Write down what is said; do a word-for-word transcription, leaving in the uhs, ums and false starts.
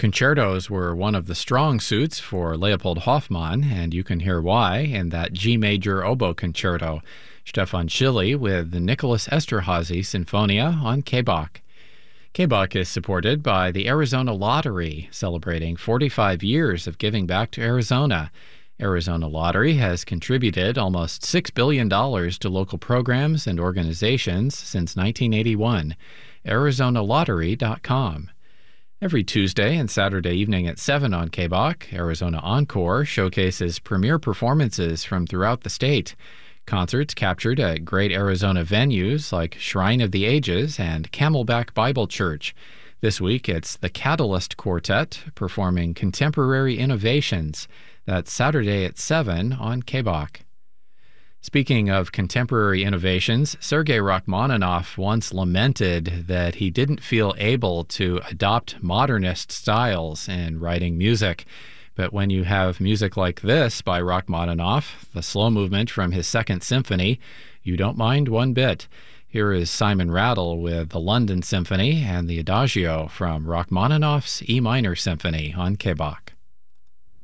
Concertos were one of the strong suits for Leopold Hoffmann, and you can hear why in that G major oboe concerto. Stefan Schilly with the Nicholas Esterhazy Sinfonia on K B O C. K B O C is supported by the Arizona Lottery, celebrating forty-five years of giving back to Arizona. Arizona Lottery has contributed almost six billion dollars to local programs and organizations since nineteen eighty-one. Arizona Lottery dot com. Every Tuesday and Saturday evening at seven on K B O C, Arizona Encore showcases premier performances from throughout the state. Concerts captured at great Arizona venues like Shrine of the Ages and Camelback Bible Church. This week, it's the Catalyst Quartet performing Contemporary Innovations. That's Saturday at seven on K B O C. Speaking of contemporary innovations, Sergei Rachmaninoff once lamented that he didn't feel able to adopt modernist styles in writing music. But when you have music like this by Rachmaninoff, the slow movement from his Second Symphony, you don't mind one bit. Here is Simon Rattle with the London Symphony and the Adagio from Rachmaninoff's E minor Symphony on K B O C.